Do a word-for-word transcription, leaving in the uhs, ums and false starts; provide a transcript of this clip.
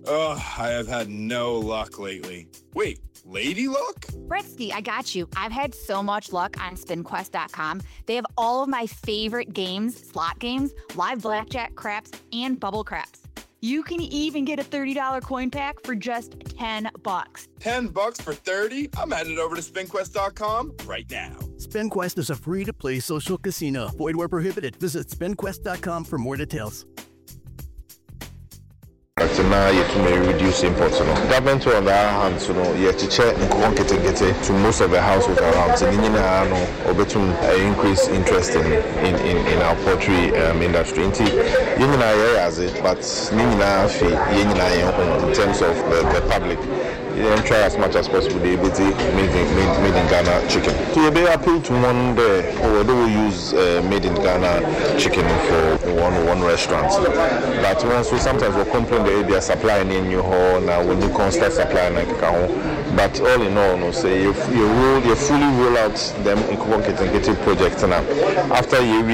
Ugh, I have had no luck lately. Wait, lady luck? Bretsky, I got you. I've had so much luck on spin quest dot com. They have all of my favorite games, slot games, live blackjack, craps, and bubble craps. You can even get a thirty dollars coin pack for just ten bucks. ten bucks for thirty? I'm headed over to spin quest dot com right now. SpinQuest is a free-to-play social casino. Void where prohibited. Visit spin quest dot com for more details. Now you may reduce imports. Government on the other hand, so no, you to check and get it to most of the households around. So you know, or between increase interest in in, in, in our poultry um, industry. You know, as it, but you know, in terms of the, the public. You know, try as much as possible to be able to made in, made, made in Ghana chicken. So they appeal to one there, or they will use uh, made in Ghana chicken for one one restaurant. But once we sometimes will complain that they are supplying in your hall now when you constant supplying like but all in all, no say you you roll you fully roll out them in Kitchen project now. After you